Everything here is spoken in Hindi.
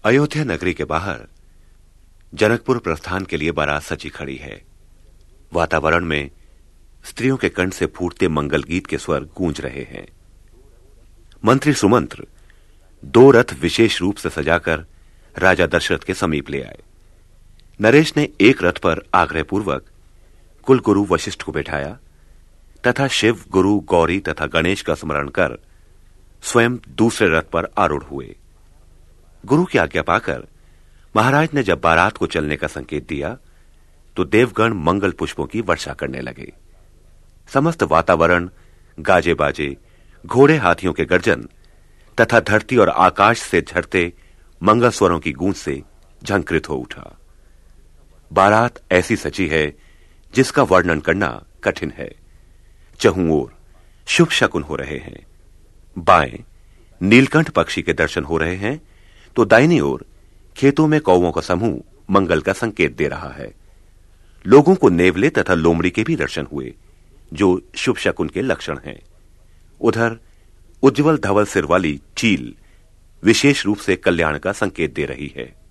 अयोध्या नगरी के बाहर जनकपुर प्रस्थान के लिए बारात सजी खड़ी है। वातावरण में स्त्रियों के कंठ से फूटते मंगल गीत के स्वर गूंज रहे हैं। मंत्री सुमंत्र 2 रथ विशेष रूप से सजाकर राजा दशरथ के समीप ले आए। नरेश ने एक रथ पर आग्रहपूर्वक कुल गुरु वशिष्ठ को बैठाया तथा शिव, गुरु, गौरी तथा गणेश का स्मरण कर स्वयं दूसरे रथ पर आरूढ़ हुए। गुरु की आज्ञा पाकर महाराज ने जब बारात को चलने का संकेत दिया तो देवगण मंगल पुष्पों की वर्षा करने लगे। समस्त वातावरण गाजे बाजे, घोड़े हाथियों के गर्जन तथा धरती और आकाश से झरते मंगल स्वरों की गूंज से झंकृत हो उठा। बारात ऐसी सजी है जिसका वर्णन करना कठिन है। चहुं ओर शुभ शकुन हो रहे हैं। बाएं नीलकंठ पक्षी के दर्शन हो रहे हैं तो दाहिनी ओर खेतों में कौवों का समूह मंगल का संकेत दे रहा है। लोगों को नेवले तथा लोमड़ी के भी दर्शन हुए जो शुभ शकुन के लक्षण हैं। उधर उज्जवल धवल सिर वाली चील विशेष रूप से कल्याण का संकेत दे रही है।